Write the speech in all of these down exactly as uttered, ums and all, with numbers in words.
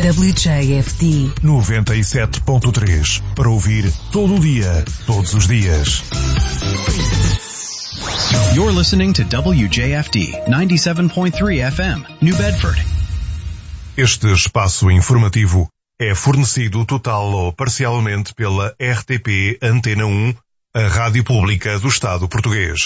W J F D noventa e sete ponto três, para ouvir todo o dia, todos os dias. You're listening to W J F D ninety-seven point three F M, New Bedford. Este espaço informativo é fornecido total ou parcialmente pela R T P Antena um, a Rádio Pública do Estado Português.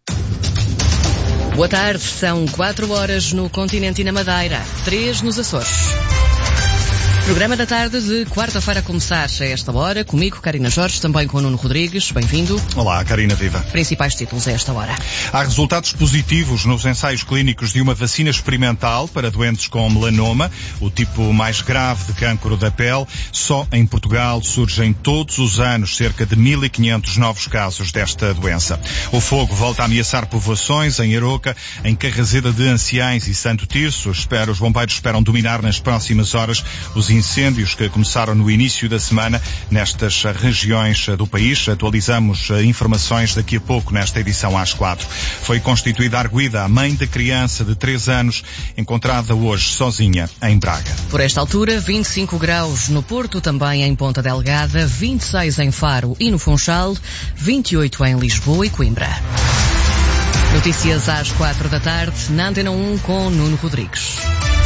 Boa tarde, são quatro horas no continente e na Madeira, três nos Açores. Programa da tarde de quarta-feira a começar a esta hora, comigo, Karina Jorge, também com o Nuno Rodrigues. Bem-vindo. Olá, Karina, viva. Principais títulos a esta hora. Há resultados positivos nos ensaios clínicos de uma vacina experimental para doentes com melanoma, o tipo mais grave de cancro da pele. Só em Portugal surgem todos os anos cerca de mil e quinhentos novos casos desta doença. O fogo volta a ameaçar povoações em Aroca, em Carraseda de Anciães e Santo Tirso. Espero, os bombeiros esperam dominar nas próximas horas os incêndios que começaram no início da semana nestas regiões do país. Atualizamos informações daqui a pouco nesta edição às quatro. Foi constituída a arguida, a mãe da criança de três anos, encontrada hoje sozinha em Braga. Por esta altura, vinte e cinco graus no Porto, também em Ponta Delgada, vinte e seis em Faro e no Funchal, vinte e oito em Lisboa e Coimbra. Notícias às quatro da tarde, na Antena um com Nuno Rodrigues.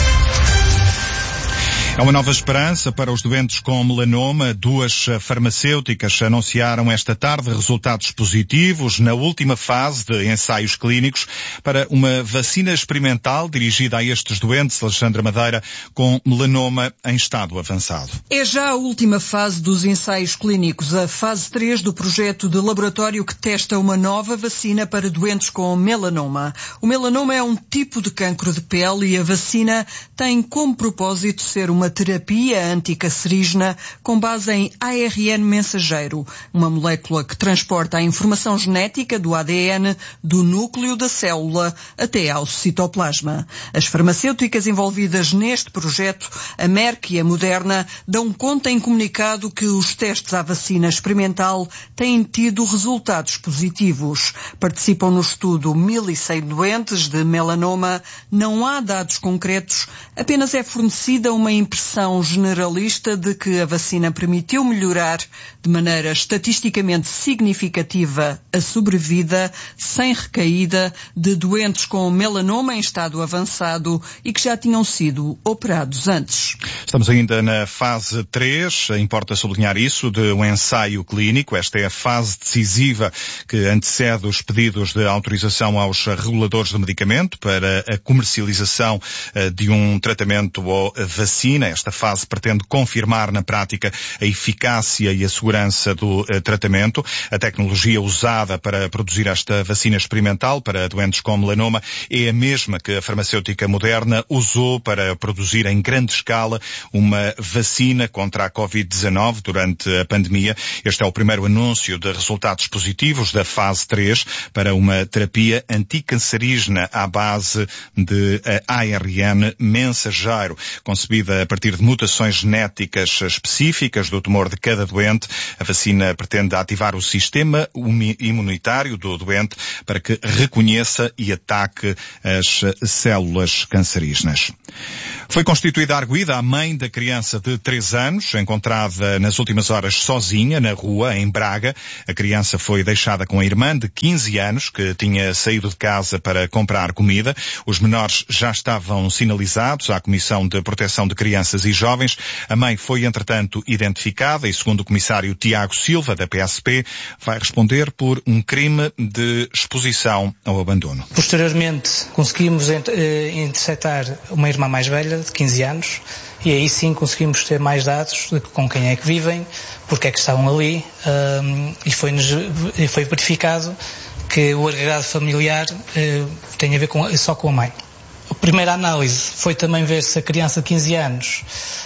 É uma nova esperança para os doentes com melanoma. Duas farmacêuticas anunciaram esta tarde resultados positivos na última fase de ensaios clínicos para uma vacina experimental dirigida a estes doentes, Alexandra Madeira, com melanoma em estado avançado. É já a última fase dos ensaios clínicos, a fase três do projeto de laboratório que testa uma nova vacina para doentes com melanoma. O melanoma é um tipo de cancro de pele e a vacina tem como propósito ser uma Uma terapia anticancerígena com base em A R N mensageiro, uma molécula que transporta a informação genética do A D N do núcleo da célula até ao citoplasma. As farmacêuticas envolvidas neste projeto, a Merck e a Moderna, dão conta em comunicado que os testes à vacina experimental têm tido resultados positivos. Participam no estudo mil e cem doentes de melanoma. Não há dados concretos, apenas é fornecida uma impressão generalista de que a vacina permitiu melhorar de maneira estatisticamente significativa a sobrevida sem recaída de doentes com melanoma em estado avançado e que já tinham sido operados antes. Estamos ainda na fase três, importa sublinhar isso, de um ensaio clínico. Esta é a fase decisiva que antecede os pedidos de autorização aos reguladores de medicamento para a comercialização de um tratamento ou vacina. Esta fase pretende confirmar na prática a eficácia e a segurança do uh, tratamento. A tecnologia usada para produzir esta vacina experimental para doentes com melanoma é a mesma que a farmacêutica Moderna usou para produzir em grande escala uma vacina contra a covid dezanove durante a pandemia. Este é o primeiro anúncio de resultados positivos da fase três para uma terapia anticancerígena à base de uh, A R N mensageiro, concebida a partir de mutações genéticas específicas do tumor de cada doente. A vacina pretende ativar o sistema imunitário do doente para que reconheça e ataque as células cancerígenas. Foi constituída a arguida, a mãe da criança de três anos, encontrada nas últimas horas sozinha na rua, em Braga. A criança foi deixada com a irmã de quinze anos, que tinha saído de casa para comprar comida. Os menores já estavam sinalizados à Comissão de Proteção de Crianças e Jovens. A mãe foi, entretanto, identificada e, segundo o comissário Tiago Silva, da P S P, vai responder por um crime de exposição ao abandono. Posteriormente, conseguimos interceptar uma irmã mais velha, de quinze anos, e aí sim conseguimos ter mais dados de com quem é que vivem, porque é que estavam ali, um, e foi-nos, foi verificado que o agregado familiar uh, tem a ver com, só com a mãe. A primeira análise foi também ver se a criança de quinze anos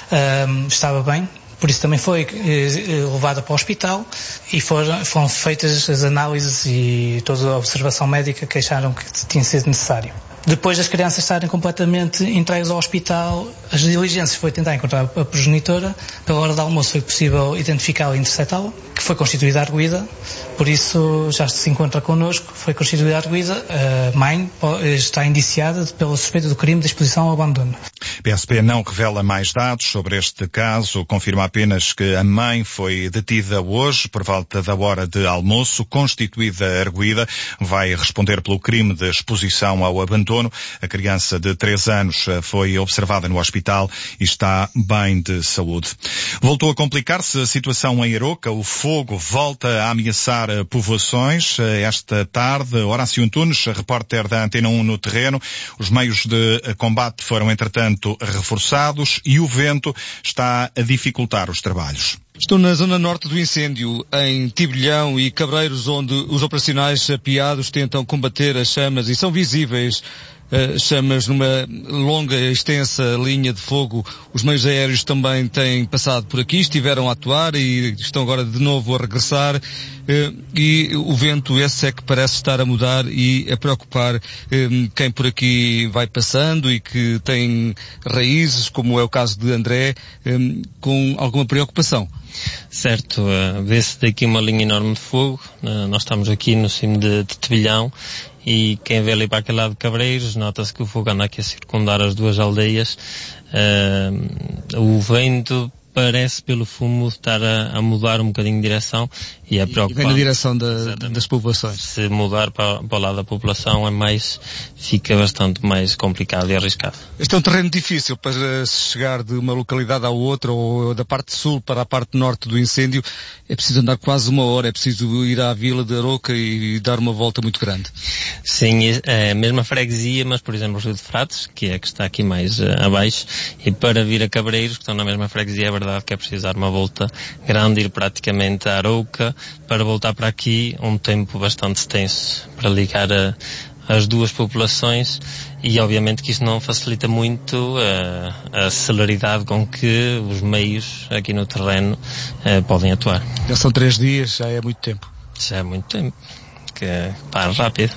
um, estava bem, por isso também foi uh, levada para o hospital e foram, foram feitas as análises e toda a observação médica que acharam que tinha sido necessário. Depois das crianças estarem completamente entregues ao hospital, as diligências foi tentar encontrar a progenitora. Pela hora do almoço foi possível identificá-la e interceptá-la, que foi constituída a arguida, por isso já se encontra connosco, foi constituída a arguida. A mãe está indiciada pela suspeita do crime de exposição ao abandono. P S P não revela mais dados sobre este caso, confirma apenas que a mãe foi detida hoje, por volta da hora de almoço, constituída arguida, vai responder pelo crime de exposição ao abandono. A criança de três anos foi observada no hospital e está bem de saúde. Voltou a complicar-se a situação em Aroca. O fogo volta a ameaçar povoações. Esta tarde, Horácio Antunes, repórter da Antena um no terreno. Os meios de combate foram, entretanto, reforçados e o vento está a dificultar os trabalhos. Estou na zona norte do incêndio, em Tibilhão e Cabreiros, onde os operacionais apiados tentam combater as chamas e são visíveis uh, chamas numa longa e extensa linha de fogo. Os meios aéreos também têm passado por aqui, estiveram a atuar e estão agora de novo a regressar. Uh, e o vento esse é que parece estar a mudar e a preocupar um, quem por aqui vai passando e que tem raízes, como é o caso de André, um, com alguma preocupação. Certo, uh, vê-se daqui uma linha enorme de fogo. Uh, nós estamos aqui no cimo de, de Tebilhão e quem vê ali para aquele lado de Cabreiros, nota-se que o fogo anda aqui a circundar as duas aldeias. Uh, o vento parece, pelo fumo, estar a, a mudar um bocadinho de direção e é preocupante. E vem na direção da, das populações. Se mudar para, para o lado da população é mais, fica bastante mais complicado e arriscado. Este é um terreno difícil para se chegar de uma localidade à outra ou da parte sul para a parte norte do incêndio. É preciso andar quase uma hora, é preciso ir à vila de Aroca e dar uma volta muito grande. Sim, é a mesma freguesia, mas por exemplo o Rio de Frates, que é que está aqui mais uh, abaixo, e para vir a Cabreiros, que estão na mesma freguesia, é verdade que é preciso dar uma volta grande, ir praticamente a Aroca, para voltar para aqui, um tempo bastante extenso para ligar a, as duas populações e obviamente que isso não facilita muito a, a celeridade com que os meios aqui no terreno uh, podem atuar. Já são três dias, já é muito tempo. Já é muito tempo, que para rápido.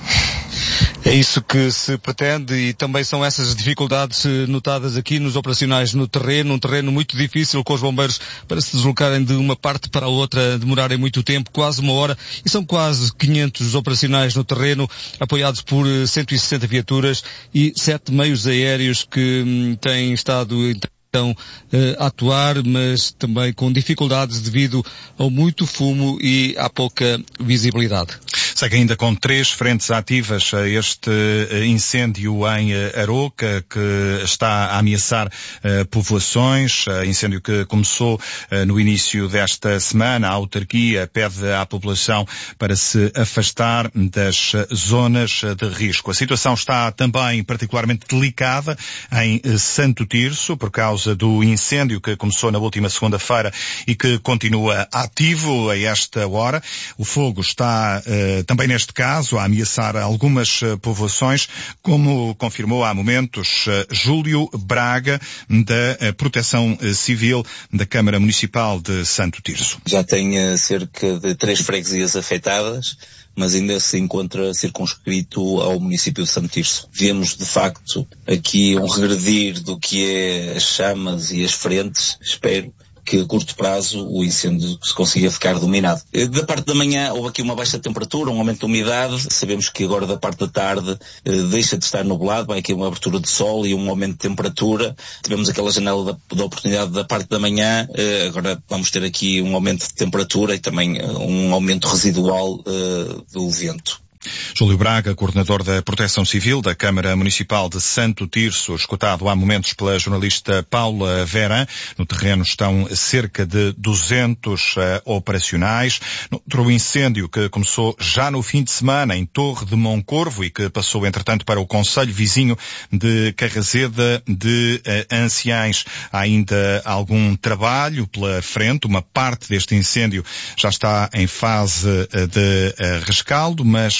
É isso que se pretende e também são essas dificuldades notadas aqui nos operacionais no terreno, um terreno muito difícil com os bombeiros para se deslocarem de uma parte para a outra, demorarem muito tempo, quase uma hora, e são quase quinhentos operacionais no terreno, apoiados por cento e sessenta viaturas e sete meios aéreos que hum, têm estado então a atuar, mas também com dificuldades devido ao muito fumo e à pouca visibilidade. Segue ainda com três frentes ativas este incêndio em Aroca, que está a ameaçar uh, povoações, uh, incêndio que começou uh, no início desta semana. A autarquia pede à população para se afastar das zonas de risco. A situação está também particularmente delicada em uh, Santo Tirso, por causa do incêndio que começou na última segunda-feira e que continua ativo a esta hora. O fogo está uh, também neste caso a ameaçar algumas uh, povoações, como confirmou há momentos uh, Júlio Braga, da uh, Proteção uh, Civil da Câmara Municipal de Santo Tirso. Já tem uh, cerca de três freguesias afetadas, mas ainda se encontra circunscrito ao município de Santo Tirso. Vemos, de facto, aqui um regredir do que é as chamas e as frentes. Espero que a curto prazo o incêndio se consiga ficar dominado. Da parte da manhã houve aqui uma baixa temperatura, um aumento de umidade. Sabemos que agora da parte da tarde eh, deixa de estar nublado, vai aqui uma abertura de sol e um aumento de temperatura. Tivemos aquela janela da, da oportunidade da parte da manhã, eh, agora vamos ter aqui um aumento de temperatura e também eh, um aumento residual eh, do vento. Júlio Braga, coordenador da Proteção Civil da Câmara Municipal de Santo Tirso, escutado há momentos pela jornalista Paula Vera. No terreno estão cerca de duzentos uh, operacionais. Outro incêndio que começou já no fim de semana em Torre de Moncorvo e que passou, entretanto, para o concelho vizinho de Carrazeda de uh, Anciães. Há ainda algum trabalho pela frente. Uma parte deste incêndio já está em fase uh, de uh, rescaldo, mas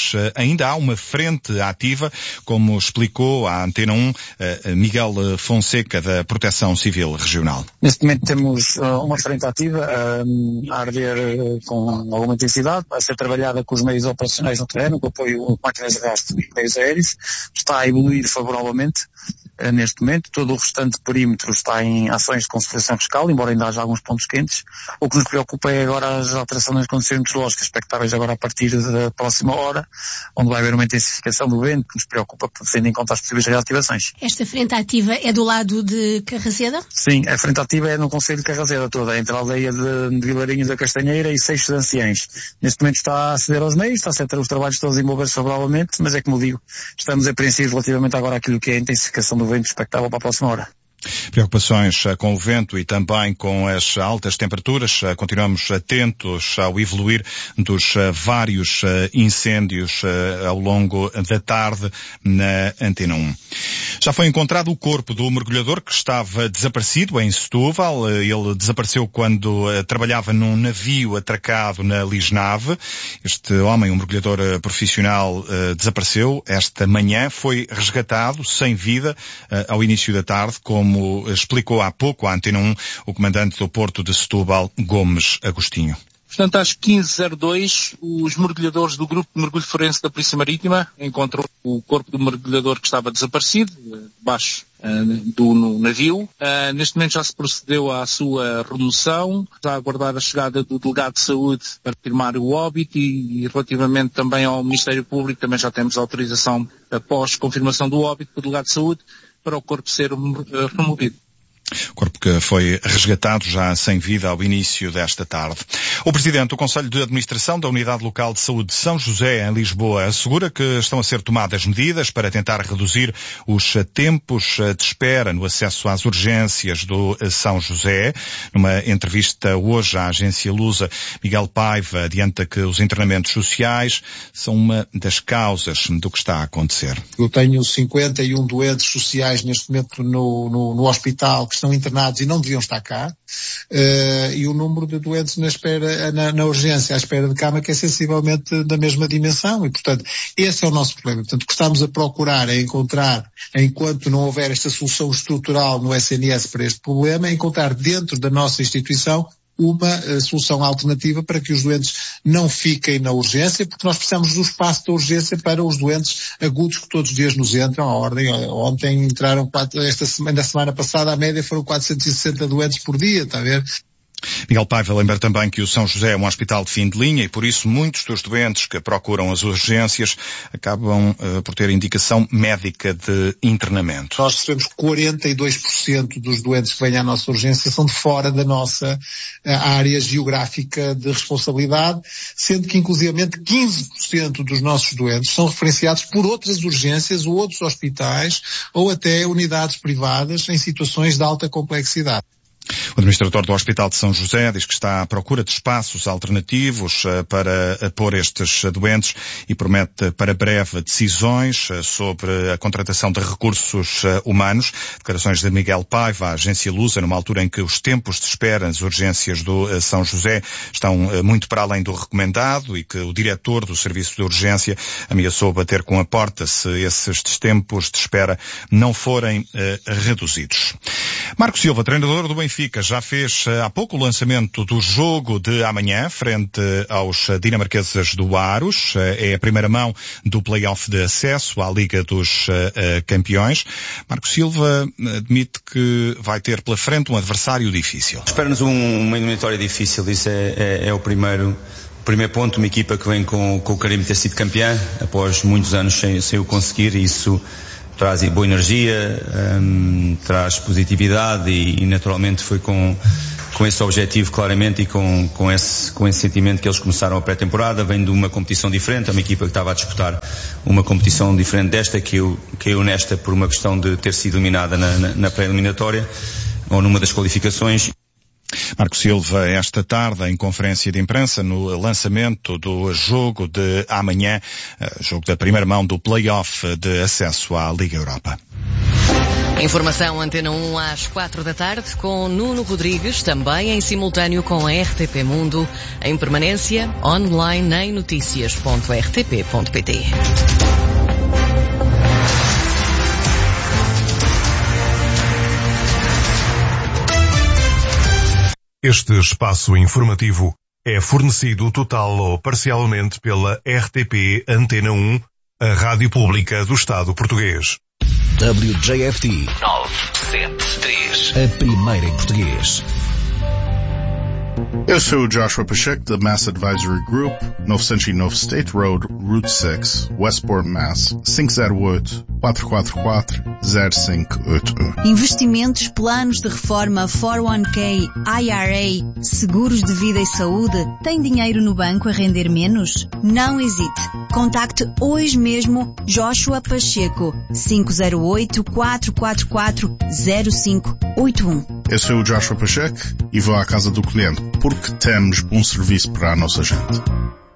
mas ainda há uma frente ativa, como explicou à Antena um Miguel Fonseca, da Proteção Civil Regional. Neste momento temos uma frente ativa a arder com alguma intensidade, a ser trabalhada com os meios operacionais no terreno, com o apoio de máquinas de arrasto e meios aéreos. Está a evoluir favoravelmente neste momento. Todo o restante perímetro está em ações de conservação fiscal, embora ainda haja alguns pontos quentes. O que nos preocupa é agora as alterações nas condições meteorológicas expectáveis agora a partir da próxima hora, onde vai haver uma intensificação do vento, que nos preocupa, tendo em conta as possíveis reativações. Esta frente ativa é do lado de Carraseda? Sim, a frente ativa é no concelho de Carraseda toda, entre a aldeia de, de Vilarinhos da Castanheira e Seixos de Anciães. Neste momento está a aceder aos meios, está a aceder os trabalhos todos a envolver-se favoravelmente, mas é como digo, estamos apreensivos relativamente agora àquilo que é a intensificação do vento expectável para a próxima hora. Preocupações com o vento e também com as altas temperaturas. Continuamos atentos ao evoluir dos vários incêndios ao longo da tarde na Antena um. Já foi encontrado o corpo do mergulhador que estava desaparecido em Setúbal. Ele desapareceu quando trabalhava num navio atracado na Lisnave. Este homem, um mergulhador profissional, desapareceu esta manhã. Foi resgatado sem vida ao início da tarde, como Como explicou há pouco à Antena um o comandante do Porto de Setúbal, Gomes Agostinho. Portanto, às quinze e zero dois, os mergulhadores do Grupo de Mergulho Forense da Polícia Marítima encontram o corpo do mergulhador que estava desaparecido, debaixo uh, do no navio. Uh, neste momento já se procedeu à sua remoção, está a aguardar a chegada do delegado de saúde para firmar o óbito e, e relativamente também ao Ministério Público também já temos autorização, após confirmação do óbito, do delegado de saúde, para o corpo ser uh, removido. Corpo que foi resgatado já sem vida ao início desta tarde. O Presidente do Conselho de Administração da Unidade Local de Saúde de São José, em Lisboa, assegura que estão a ser tomadas medidas para tentar reduzir os tempos de espera no acesso às urgências do São José. Numa entrevista hoje à agência Lusa, Miguel Paiva adianta que os internamentos sociais são uma das causas do que está a acontecer. Eu tenho cinquenta e um doentes sociais neste momento no, no, no hospital que estão internados e não deviam estar cá, uh, e o número de doentes na espera, na, na urgência, à espera de cama, que é sensivelmente da mesma dimensão, e portanto, esse é o nosso problema. Portanto, o que estamos a procurar é encontrar, enquanto não houver esta solução estrutural no S N S para este problema, é encontrar dentro da nossa instituição uma uh, solução alternativa para que os doentes não fiquem na urgência, porque nós precisamos do espaço da urgência para os doentes agudos que todos os dias nos entram à ordem. Ontem entraram, quatro, esta semana, na semana passada, a média foram quatrocentos e sessenta doentes por dia, está a ver? Miguel Paiva lembra também que o São José é um hospital de fim de linha e por isso muitos dos doentes que procuram as urgências acabam uh, por ter indicação médica de internamento. Nós recebemos quarenta e dois por cento dos doentes que vêm à nossa urgência são de fora da nossa uh, área geográfica de responsabilidade, sendo que inclusivamente quinze por cento dos nossos doentes são referenciados por outras urgências ou outros hospitais ou até unidades privadas em situações de alta complexidade. O administrador do Hospital de São José diz que está à procura de espaços alternativos uh, para uh, pôr estes uh, doentes e promete para breve decisões uh, sobre a contratação de recursos uh, humanos. Declarações de Miguel Paiva à agência Lusa, numa altura em que os tempos de espera nas urgências do uh, São José estão uh, muito para além do recomendado e que o diretor do serviço de urgência ameaçou bater com a porta se esses tempos de espera não forem uh, reduzidos. Marco Silva, treinador do Benfica, já fez há pouco o lançamento do jogo de amanhã frente aos dinamarqueses do Aros. É a primeira mão do play-off de acesso à Liga dos uh, Campeões. Marco Silva admite que vai ter pela frente um adversário difícil. Espera-nos um, uma eliminatória difícil, isso é, é, é o primeiro... O primeiro ponto, uma equipa que vem com, com o carimbo de ter sido campeã após muitos anos sem, sem o conseguir, e isso traz boa energia, um, traz positividade e, e naturalmente foi com, com esse objetivo claramente e com, com, esse, com esse sentimento que eles começaram a pré-temporada. Vem de uma competição diferente, é uma equipa que estava a disputar uma competição diferente desta, que eu, que eu nesta por uma questão de ter sido eliminada na, na, na pré-eliminatória ou numa das qualificações. Marco Silva, esta tarde, em conferência de imprensa, no lançamento do jogo de amanhã, jogo da primeira mão do play-off de acesso à Liga Europa. Informação Antena um às quatro da tarde com Nuno Rodrigues, também em simultâneo com a R T P Mundo, em permanência online em notícias ponto r t p ponto p t. Este espaço informativo é fornecido total ou parcialmente pela R T P Antena um, a rádio pública do Estado português. W J F T nove sete três, a primeira em português. Eu sou o Joshua Pacheco da Mass Advisory Group, novecentos e nove State Road, Route seis, Westport, Mass. cinco zero oito, quatro quatro quatro, zero cinco oito um. Investimentos, planos de reforma, quatro um K, I R A, seguros de vida e saúde. Tem dinheiro no banco a render menos? Não hesite. Contacte hoje mesmo Joshua Pacheco, cinco zero oito, quatro quatro quatro, zero cinco oito um. Eu sou o Joshua Pacheco e vou à casa do cliente porque temos um serviço para a nossa gente.